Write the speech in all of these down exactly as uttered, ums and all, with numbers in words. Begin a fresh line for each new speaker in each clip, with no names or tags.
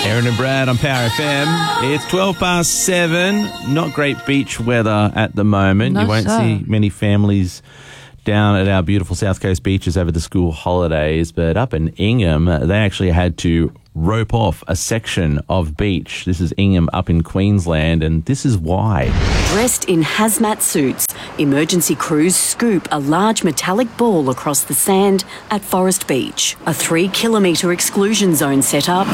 Aaron and Brad on Power F M. It's twelve past seven. Not great beach weather at the moment.
Not
you won't
so.
see many families down at our beautiful South Coast beaches over the school holidays. But up in Ingham, they actually had to rope off a section of beach. This is Ingham up in Queensland, and this is why.
Dressed in hazmat suits, emergency crews scoop a large metallic ball across the sand at Forest Beach. A three kilometre exclusion zone set up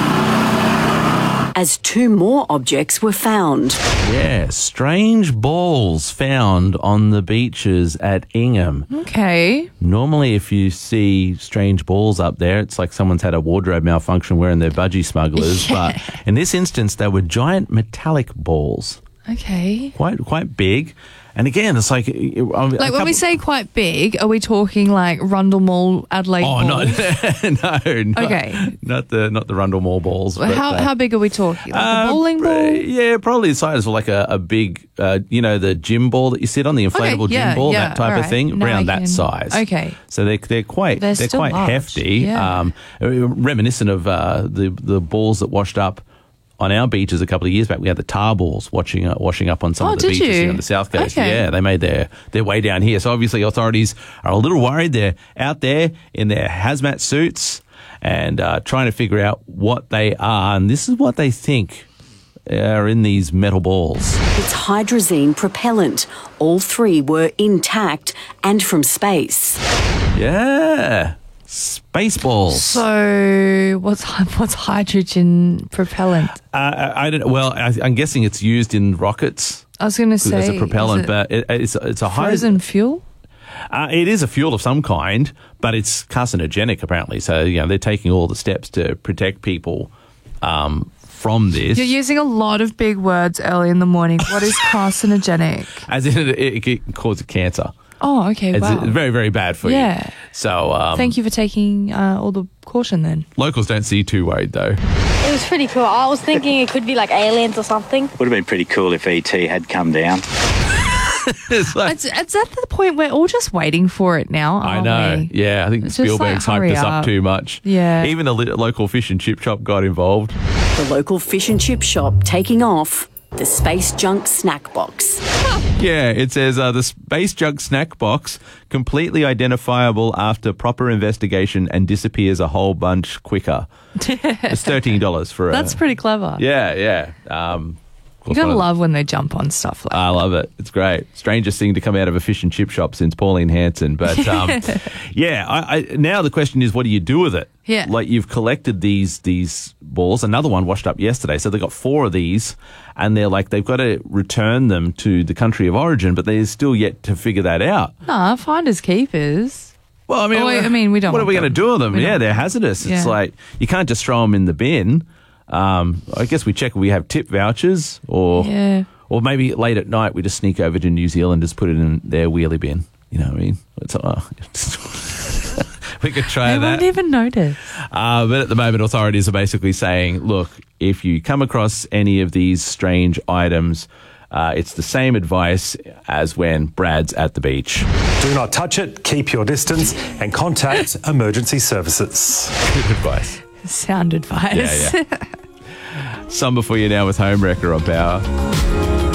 as two more objects were found.
Yeah, strange balls found on the beaches at Ingham.
Okay.
Normally, if you see strange balls up there, it's like someone's had a wardrobe malfunction wearing their budgie smugglers.
Yeah.
But in this instance, they were giant metallic balls.
Okay.
Quite quite big. And again, it's like...
Like when we say quite big, are we talking like Rundle Mall, Adelaide
Oh, no,
balls?
no. Not,
Okay.
Not the not the Rundle Mall balls. But,
how,
uh,
how big are we talking? Like
uh,
a bowling
pr-
ball?
Yeah, probably the size of like a, a big, uh, you know, the gym ball that you sit on, the inflatable
Okay, yeah,
gym ball,
yeah,
that type
all
of
right.
thing,
Now I
around that
can-
size.
Okay.
So they're, they're quite
They're
they're,
still
quite
large,
hefty,
yeah.
um, reminiscent of uh, the, the balls that washed up on our beaches a couple of years back. We had the tar balls washing up, washing up on some
Oh,
of the
did
beaches
you?
here on the south coast.
Okay.
Yeah, they made their, their way down here. So obviously authorities are a little worried. They're out there in their hazmat suits and uh, trying to figure out what they are. And this is what they think are in these metal balls.
It's hydrazine propellant. All three were intact and from space.
Yeah. Space balls.
So what's what's hydrogen propellant?
Uh, I, I don't. Well, I, I'm guessing it's used in rockets
I was going to say
as a propellant,
is it
but it, it's it's a high.
frozen fuel.
Uh, it is a fuel of some kind, but it's carcinogenic apparently. So you know they're taking all the steps to protect people um, from this.
You're using a lot of big words early in the morning. What is carcinogenic?
As in, it, it can cause cancer.
Oh, okay.
It's
Wow.
very, very bad for
Yeah.
you. So, um,
Thank you for taking uh, all the caution then.
locals don't see too worried though.
It was pretty cool. I was thinking it could be like aliens or something.
Would have been pretty cool if E T had come down.
It's like,
It's, it's at the point we're all just waiting for it now,
I
aren't
know.
we?
Yeah, I think
It's just
Spielberg's
like,
hyped
hurry
us up
up.
too much.
Yeah.
Even the li- local fish and chip shop got involved.
The local fish and chip shop taking off the space junk snack box.
Yeah, it says uh, the space junk snack box completely identifiable after proper investigation and disappears a whole bunch quicker. It's thirteen dollars for a...
That's pretty clever.
Yeah, yeah. Um, of
You
course
gotta
one of-
love when they jump on stuff like
I love it. It's great. Strangest thing to come out of a fish and chip shop since Pauline Hanson. But um, yeah, I, I, now the question is, what do you do with it?
Yeah.
Like you've collected these these balls. Another one washed up yesterday. So they've got four of these and they're like, they've got to return them to the country of origin, but they're still yet to figure that out.
Nah, finders keepers.
Well, I mean,
Oh, I mean, we don't
What are
want
we going to
them.
do with them?
We
Yeah,
don't
they're
want them.
hazardous. It's
Yeah.
like you can't just throw them in the bin. Um, I guess we check if we have tip vouchers, or
Yeah.
or maybe late at night we just sneak over to New Zealand, just put it in their wheelie bin. You know what I mean? It's, uh, we could try
They
that.
won't even notice.
Uh, but at the moment, authorities are basically saying, look, if you come across any of these strange items, uh, it's the same advice as when Brad's at the beach.
Do not touch it, keep your distance, and contact emergency services.
Good advice.
Sound advice.
Yeah, yeah. Some before you now with Homewrecker on Power.